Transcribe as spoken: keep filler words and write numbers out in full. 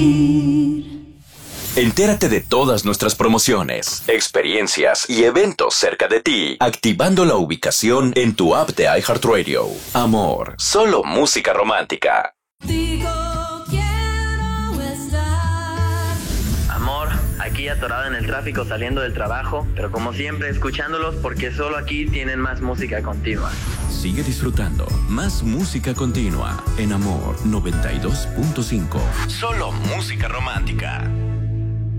Entérate de todas nuestras promociones, experiencias y eventos cerca de ti, activando la ubicación en tu app de iHeartRadio. Amor, solo música romántica. Digo, quiero estar. Amor, aquí atorado en el tráfico saliendo del trabajo, pero como siempre escuchándolos porque solo aquí tienen más música continua. Sigue disfrutando más música continua en Amor noventa y dos punto cinco. Solo música romántica.